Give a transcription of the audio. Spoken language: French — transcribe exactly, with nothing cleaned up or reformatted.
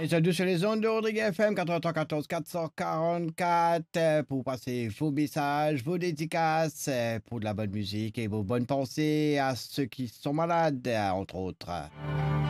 Bienvenue sur les ondes de Rodrigue F M quatre-vingt-quatorze quatre cent quarante-quatre euh, pour passer vos messages, vos dédicaces, euh, pour de la bonne musique et vos bonnes pensées à ceux qui sont malades, euh, entre autres.